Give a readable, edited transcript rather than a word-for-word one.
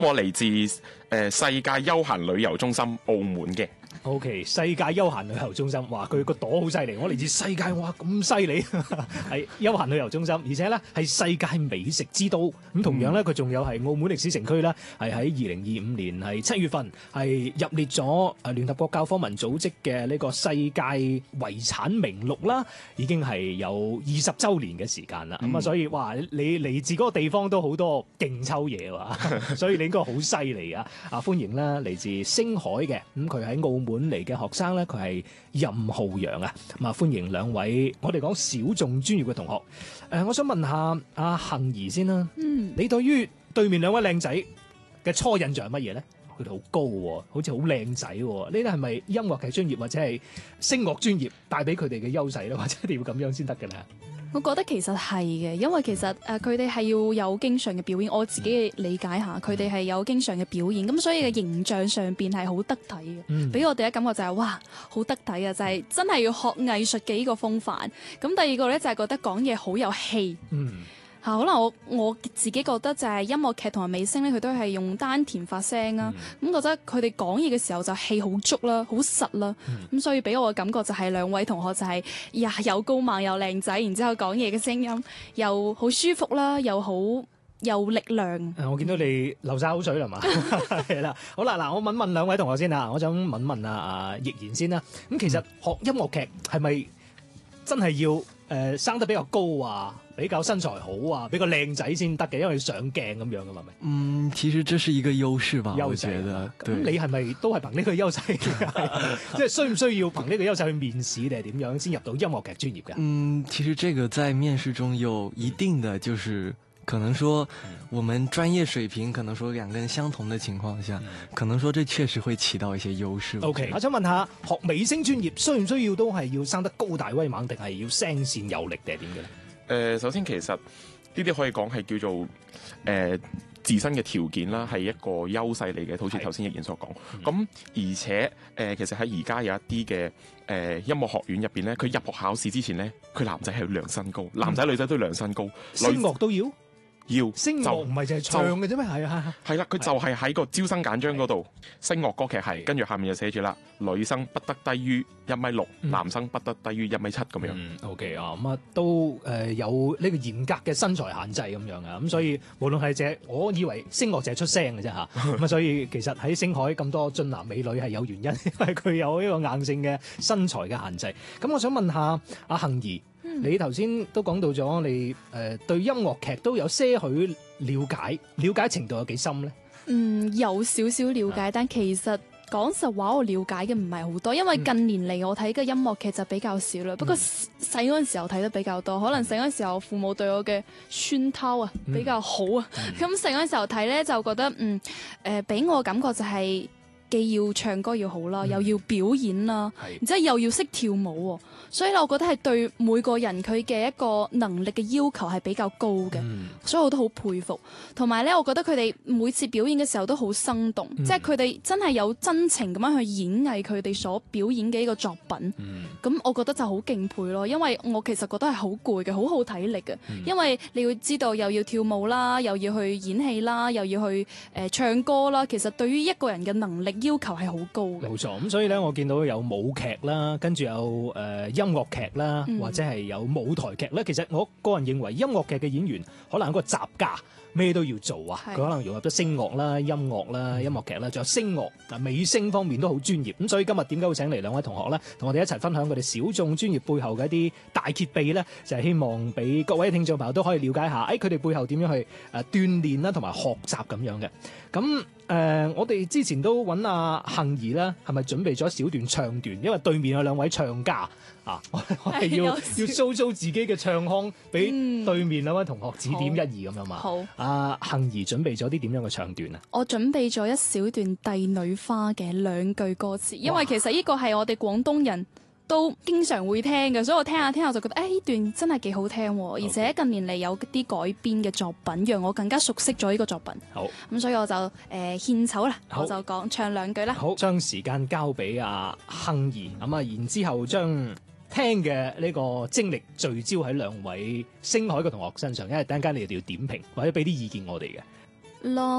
我嚟自世界休閒旅遊中心澳門嘅。 O.K. 世界休閒旅遊中心，哇！佢個朵好犀利，我嚟自世界，哇咁犀利，係休閒旅遊中心，而且咧係世界美食之都。咁同樣咧，佢仲有係澳門歷史城區啦，係喺2025年係7月份係入列咗聯合國教科文組織嘅呢個世界遺產名錄啦，已經係有20週年嘅時間啦。咁啊，所以哇，你嚟自嗰個地方都好多勁抽嘢喎，所以你應該好犀利啊！歡迎啦，嚟自星海嘅，咁佢喺澳門嚟嘅學生咧，佢係任浩洋啊，咁啊歡迎兩位，我哋講小眾專業嘅同學。我想問下阿杏兒先啦，你對於對面兩位靚仔嘅初印象係乜嘢咧？佢哋好高喎，好似好靚仔喎，呢啲係咪音樂劇專業或者係聲樂專業帶俾佢哋嘅優勢咧？或者一定要咁樣先得嘅咧？ 我覺得其實係嘅，因為其實佢哋係要有經常嘅表演。我自己理解下，佢哋係有經常嘅表演，咁所以嘅形象上邊係好得體嘅。俾我第一感覺就係哇，好得體啊！就係真係要學藝術嘅呢個風範。咁第二個咧就係覺得講嘢好有氣。可能我自己覺得就係音樂劇同埋美聲咧，佢都係用丹田發聲啊。咁覺得佢哋講嘢嘅時候就氣好足啦，好實啦。咁所以俾我嘅感覺就係兩位同學就係又高猛又靚仔，然之後講嘢嘅聲音又好舒服啦，又好有力量。 我見到你流晒口水啦嘛，係啦。好啦，嗱，我問兩位同學先啊，我想問阿易言先啦。咁其實學音樂劇係咪真係要生得比較高啊，比較身材好啊，比較靚仔先得嘅？因為上鏡咁樣噶嘛，咪？ 其實這是一個優勢吧， 優勢我覺得。 咁你係咪都係憑呢個優勢？即係需唔需要憑呢個優勢去面試定係點樣先入到音樂劇專業㗎？ 其實這個在面試中有一定的就是可能說我們專業水平可能說兩個人相同的情況下，可能說這確實會起到一些優勢。 OK，我想問下學美聲專業需唔需要都係要生得高大威猛，定係要聲線有力定係點嘅咧？ 首先其實呢啲可以講係叫做自身嘅條件啦，係一個優勢嚟嘅，好似頭先易言所講。咁而且其實喺而家有一啲嘅音樂學院入邊咧，佢入學考試之前咧，佢男仔係要量身高，男仔女仔都要量身高， 聲樂都要。聲樂就唔係淨係唱嘅啫咩？係啊， 係啦，佢就係喺個招生簡章嗰度，聲樂歌劇係，跟住下面就寫住啦，女生不得低於1.6米，男生不得低於1.7米咁樣。 OK 啊，咁啊都有呢個嚴格嘅身材限制咁樣啊，咁所以無論係我以為聲樂就係出聲嘅啫嚇，咁啊所以其實喺星海咁多俊男美女係有原因，因為佢有呢個硬性嘅身材嘅限制。咁我想問下阿杏兒。你頭先都講到咗，你對音樂劇都有些許了解程度有幾深咧？ 有少少了解，但其實講實話，我了解嘅唔係好多，因為近年嚟我睇嘅音樂劇就比較少啦。不過細嗰陣時候睇得比較多，可能細嗰陣時候父母對我嘅熏陶啊比較好啊，咁細嗰陣時候睇咧就覺得俾我感覺就係既要唱歌要好啦，又要表演啦，然之後又要識跳舞喎。所以我覺得係對每個人佢嘅一個能力嘅要求係比較高嘅，所以我都好佩服。同埋咧，我覺得佢哋每次表演嘅時候都好生動，即係佢哋真係有真情咁樣去演繹佢哋所表演嘅呢個作品。咁我覺得就好敬佩咯，因為我其實覺得係好攰嘅，好耗體力嘅，因為你要知道又要跳舞啦，又要去演戲啦，又要去唱歌啦。其實對於一個人嘅能力要求係好高嘅。 冇錯，咁所以咧，我見到有舞劇啦，跟住有音樂劇啦，或者係有舞台劇咧。其實我個人認為音樂劇嘅演員可能係一個雜家，咩都要做啊。佢可能融入咗聲樂啦、音樂啦、音樂劇啦，仲有聲樂美聲方面都好專業。咁所以今日點解會請嚟兩位同學咧，同我哋一齊分享佢哋小眾專業背後嘅一啲大揭秘咧？就係希望俾各位聽眾朋友都可以了解下，佢哋背後點樣去鍛鍊啦，同埋學習咁樣嘅。咁我哋之前都揾阿杏兒啦，係咪準備咗一小段唱段？因為對面有兩位唱家啊，我哋要 show 自己嘅唱腔，俾對面兩位同學指點一二咁樣嘛。好，阿杏兒準備咗啲點樣嘅唱段啊？ 我準備咗一小段《帝女花》嘅2句歌詞，因為其實呢個係我哋廣東人都經常會聽嘅，所以我聽下就覺得呢段真係幾好聽喎，而且近年嚟有啲改編嘅作品，讓我更加熟悉咗呢個作品。好，咁所以我就獻醜啦，我就唱2句啦。好， 將時間交俾阿杏兒咁啊，然之後將聽嘅呢個精力聚焦喺兩位星海嘅同學身上，因為等陣間你哋要點評或者俾啲意見我哋嘅。